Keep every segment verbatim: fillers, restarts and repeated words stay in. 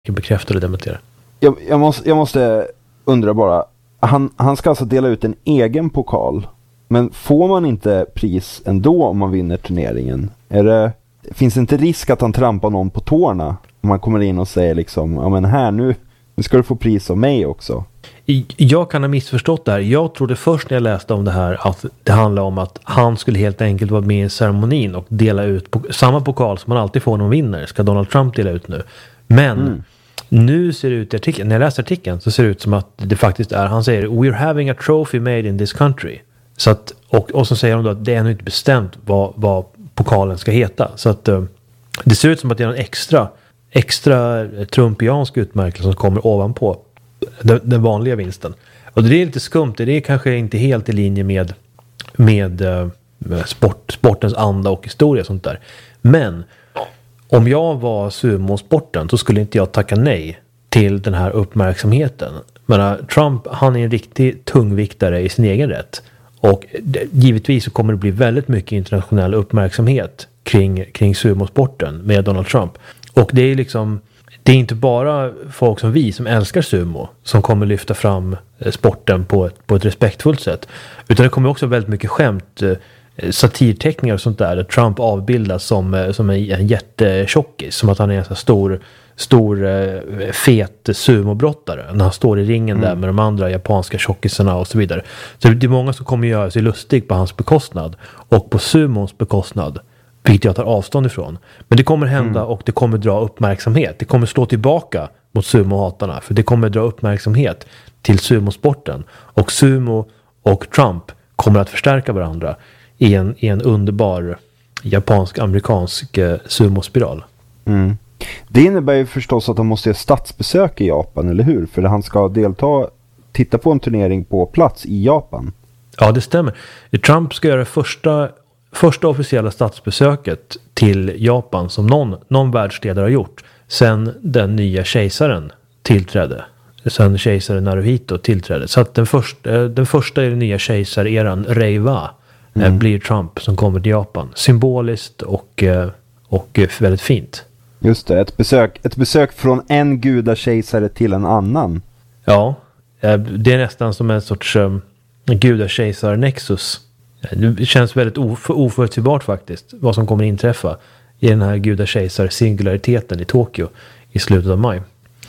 bekräfta eller dementera. Jag, jag, måste, jag måste undra bara. Han, han ska alltså dela ut en egen pokal. Men får man inte pris ändå om man vinner turneringen? Är det, finns det inte risk att han trampar någon på tårna? Om man kommer in och säger liksom, ja men här nu, nu ska du få pris av mig också. Jag kan ha missförstått det här. Jag trodde först när jag läste om det här att det handlar om att han skulle helt enkelt vara med i ceremonin och dela ut po- samma pokal som man alltid får när man vinner. Ska Donald Trump dela ut nu. Men mm. nu ser det ut i artikeln, när jag läser artikeln så ser det ut som att det faktiskt är, han säger we're having a trophy made in this country. Så att, och, och så säger de då att det är ännu inte bestämt vad, vad pokalen ska heta. Så att uh, det ser ut som att det är en extra extra trumpiansk utmärkelse som kommer ovanpå den, den vanliga vinsten. Och det är lite skumt, det är kanske inte helt i linje med, med, med sport, sportens anda och historia och sånt där. Men om jag var sumosporten så skulle inte jag tacka nej till den här uppmärksamheten. Men Trump, han är en riktig tungviktare i sin egen rätt. Och givetvis så kommer det bli väldigt mycket internationell uppmärksamhet kring, kring sumosporten med Donald Trump. Och det är liksom, det är inte bara folk som vi som älskar sumo som kommer lyfta fram sporten på ett, på ett respektfullt sätt. Utan det kommer också väldigt mycket skämt, satirteckningar och sånt där. Där Trump avbildas som, som en, en jättetjockis. Som att han är en så stor, stor fet sumobrottare. När han står i ringen mm. där med de andra japanska tjockisarna och så vidare. Så det är många som kommer göra sig lustig på hans bekostnad. Och på sumons bekostnad. Vilket jag tar avstånd ifrån. Men det kommer hända mm. och det kommer dra uppmärksamhet. Det kommer slå tillbaka mot sumohatarna. För det kommer dra uppmärksamhet till sumosporten. Och sumo och Trump kommer att förstärka varandra i en, i en underbar japansk-amerikansk eh, sumospiral. Mm. Det innebär ju förstås att han måste göra statsbesök i Japan, eller hur? För han ska delta, titta på en turnering på plats i Japan. Ja, det stämmer. Trump ska göra första Första officiella statsbesöket till Japan som någon, någon världsledare har gjort sen den nya kejsaren tillträdde. Sen kejsaren Naruhito tillträdde. Så att den, första, den första i den nya kejsareran, Reiwa, mm. blir Trump som kommer till Japan. Symboliskt och, och väldigt fint. Just det, ett besök, ett besök från en gudakejsare till en annan. Ja, det är nästan som en sorts um, gudakejsar-nexus. Det känns väldigt of- oförutsägbart faktiskt vad som kommer inträffa i den här gudakejsar-singulariteten i Tokyo i slutet av maj.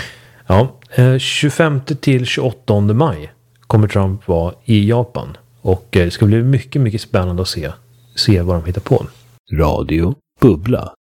Ja, eh, tjugofemte till tjugoåttonde maj kommer Trump vara i Japan och eh, det ska bli mycket, mycket spännande att se, se vad de hittar på. Radio Bubbla.